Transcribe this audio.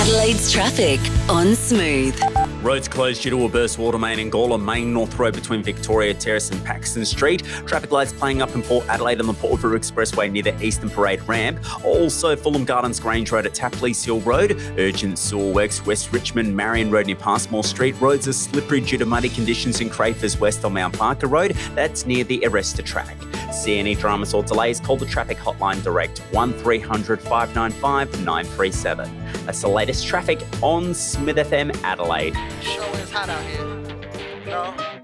Adelaide's traffic on Smooth. Roads closed due to a burst water main in Gawler Main North Road between Victoria Terrace and Paxton Street. Traffic lights playing up in Port Adelaide on the Port River Expressway near the Eastern Parade ramp. Also Fulham Gardens Grange Road at Tapley's Hill Road. Urgent sewer works West Richmond, Marion Road near Passmore Street. Roads are slippery due to muddy conditions in Crafers West on Mount Parker Road. That's near the Arresta track. See any dramas or delays, call the traffic hotline direct 1300 595 937. That's the latest traffic on Smith FM Adelaide. Sure is hot out here. No.